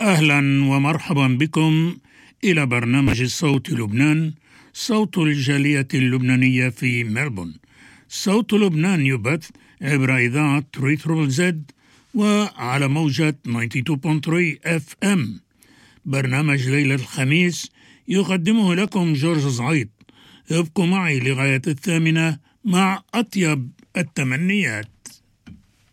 أهلا ومرحبا بكم إلى برنامج صوت لبنان، صوت الجالية اللبنانية في ملبورن. صوت لبنان يبث عبر إذاعة 3ZZ وعلى موجة 92.3 FM. برنامج ليلة الخميس يقدمه لكم جورج زعيط. ابقوا معي لغاية 8:00 مع أطيب التمنيات.